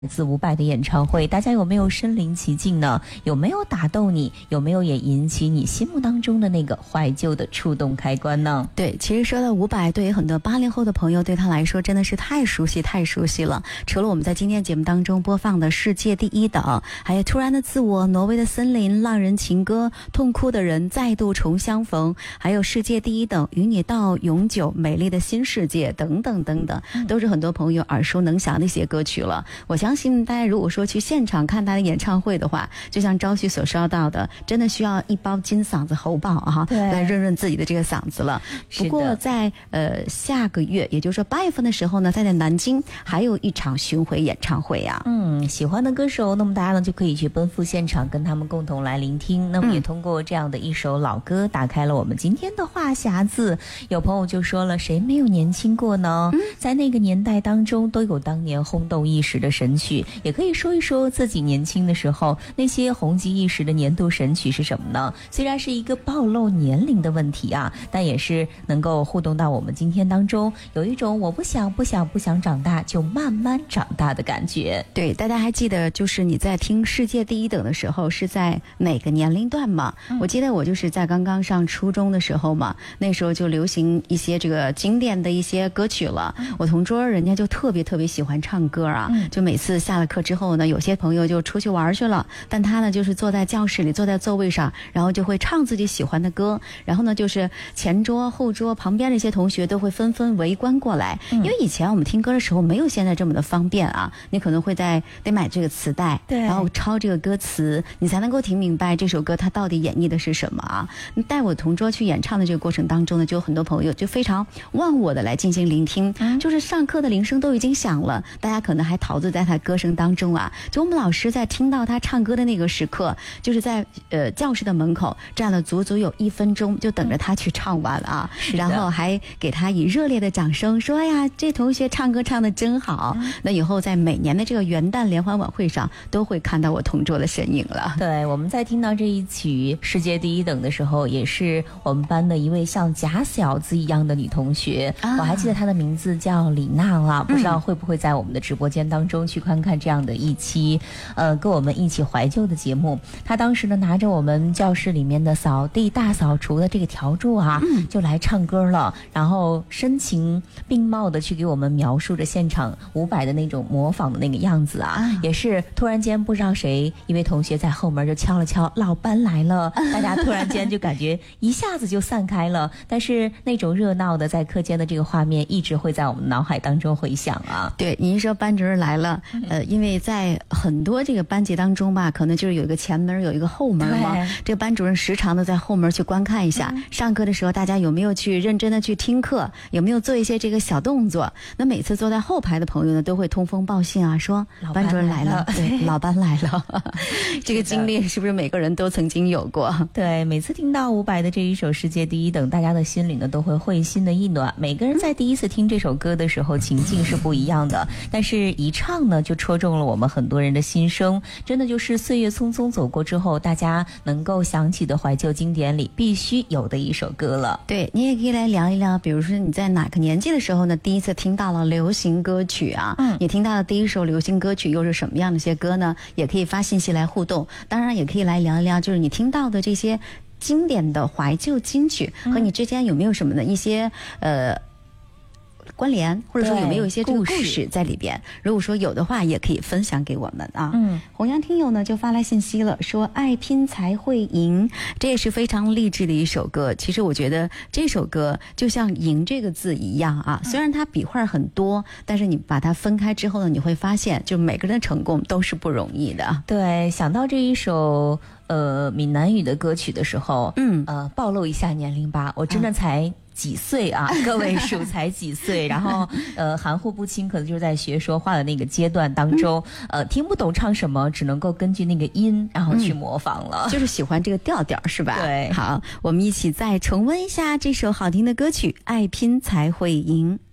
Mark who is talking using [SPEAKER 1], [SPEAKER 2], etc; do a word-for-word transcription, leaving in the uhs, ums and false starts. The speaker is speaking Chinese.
[SPEAKER 1] 自伍佰的演唱会，大家有没有身临其境呢？有没有打动你？有没有也引起你心目当中的那个怀旧的触动开关呢？
[SPEAKER 2] 对，其实说到伍佰，对于很多八零后的朋友，对他来说真的是太熟悉太熟悉了。除了我们在今天节目当中播放的世界第一等，还有突然的自我、挪威的森林、浪人情歌、痛哭的人、再度重相逢，还有世界第一等、与你到永久、美丽的新世界等等等等，都是很多朋友耳熟能详的一些歌曲了。我相信大家如果说去现场看他的演唱会的话，就像朝旭所说到的，真的需要一包金嗓子喉宝啊，来润润自己的这个嗓子了。不过在呃下个月，也就是说八月份的时候呢，在在南京还有一场巡回演唱会啊。
[SPEAKER 1] 嗯，喜欢的歌手，那么大家呢就可以去奔赴现场，跟他们共同来聆听。那么也通过这样的一首老歌，打开了我们今天的话匣子。有朋友就说了，谁没有年轻过呢？嗯、在那个年代当中，都有当年轰动一时的神曲。也可以说一说自己年轻的时候那些红极一时的年度神曲是什么呢？虽然是一个暴露年龄的问题啊，但也是能够互动到我们今天当中，有一种我不想不想不想长大就慢慢长大的感觉。
[SPEAKER 2] 对，大家还记得就是你在听世界第一等的时候是在哪个年龄段吗？嗯、我记得我就是在刚刚上初中的时候嘛，那时候就流行一些这个经典的一些歌曲了。嗯、我同桌人家就特别特别喜欢唱歌啊，嗯、就每次下了课之后呢，有些朋友就出去玩去了，但他呢就是坐在教室里，坐在座位上，然后就会唱自己喜欢的歌，然后呢就是前桌后桌旁边的一些同学都会纷纷围观过来。嗯、因为以前我们听歌的时候没有现在这么的方便啊，你可能会在得买这个磁带，对，然后抄这个歌词，你才能够听明白这首歌它到底演绎的是什么啊。带我同桌去演唱的这个过程当中呢，就有很多朋友就非常忘我的来进行聆听，嗯、就是上课的铃声都已经响了，大家可能还陶醉在他歌声当中啊。就我们老师在听到他唱歌的那个时刻，就是在呃教室的门口站了足足有一分钟，就等着他去唱完啊，然后还给他以热烈的掌声说：“哎呀，这同学唱歌唱得真好。嗯”那以后在每年的这个元旦联欢晚会上，都会看到我同桌的身影了。
[SPEAKER 1] 对，我们在听到这一曲世界第一等的时候，也是我们班的一位像假小子一样的女同学，啊、我还记得她的名字叫李娜啊，不知道会不会在我们的直播间当中去看看这样的一期呃跟我们一起怀旧的节目。她当时呢拿着我们教室里面的扫地大扫除的这个笤帚啊，嗯、就来唱歌了，然后声情并茂的去给我们描述着现场伍佰的那种模仿的那个样子啊，啊也是突然间不知道谁一位同学在后门就敲了敲，老班来了，大家突然间就感觉一下子就散开了，但是那种热闹的在课间的这个画面一直会在我们脑海当中回响啊。
[SPEAKER 2] 对，您说班主任来了，呃，因为在很多这个班级当中吧，可能就是有一个前门有一个后门嘛，这个班主任时常的在后门去观看一下，嗯、上课的时候大家有没有去认真的去听课，有没有做一些这个小动作。那每次坐在后排的朋友呢，都会通风报信啊，说班主任来了，对，老班来了。这个经历是不是每个人都曾经有过？
[SPEAKER 1] 对，每次听到伍佰的这一首世界第一等，大家的心里呢都会会心的一暖。每个人在第一次听这首歌的时候情境是不一样的，但是一唱呢就戳中了我们很多人的心声，真的就是岁月匆匆走过之后，大家能够想起的怀旧经典里必须有的一首歌了。
[SPEAKER 2] 对，你也可以来聊一聊，比如说你在哪个年纪的时候呢第一次听到了流行歌曲啊，嗯，你听到的第一首流行歌曲又是什么样的一些歌呢？也可以发信息来互动，当然也可以来聊一聊就是你听到的这些经典的怀旧金曲，嗯、和你之间有没有什么的一些呃关联，或者说有没有一些这个故事在里边？如果说有的话，也可以分享给我们啊。嗯，弘扬听友呢就发来信息了，说爱拼才会赢，这也是非常励志的一首歌。其实我觉得这首歌就像赢这个字一样啊，虽然它笔画很多，但是你把它分开之后呢，你会发现就每个人的成功都是不容易的。
[SPEAKER 1] 对，想到这一首呃闽南语的歌曲的时候，嗯，呃，暴露一下年龄吧，我真的才、啊几岁啊？个位数才几岁，然后呃含糊不清，可能就是在学说话的那个阶段当中，呃听不懂唱什么，只能够根据那个音然后去模仿了，
[SPEAKER 2] 嗯、就是喜欢这个调调是吧？
[SPEAKER 1] 对，
[SPEAKER 2] 好，我们一起再重温一下这首好听的歌曲《爱拼才会赢》。